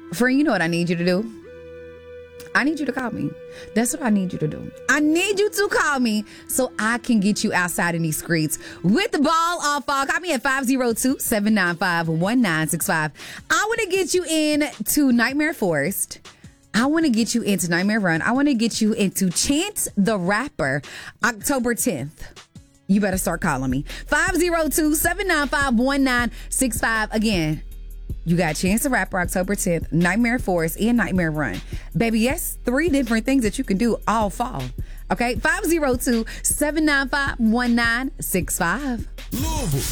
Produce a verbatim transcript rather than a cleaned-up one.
Friend, you know what I need you to do? I need you to call me. That's what I need you to do. I need you to call me so I can get you outside in these streets with the ball off fall. Call me at five oh two, seven nine five, one nine six five. I want to get you in to Nightmare Forest. I want to get you into Nightmare Run. I want to get you into Chance the Rapper October tenth. You better start calling me. five oh two, seven nine five, one nine six five. Again, you got Chance the Rapper October tenth, Nightmare Forest, and Nightmare Run. Baby, yes, three different things that you can do all fall. Okay, five oh two, seven nine five, one nine six five. Louisville.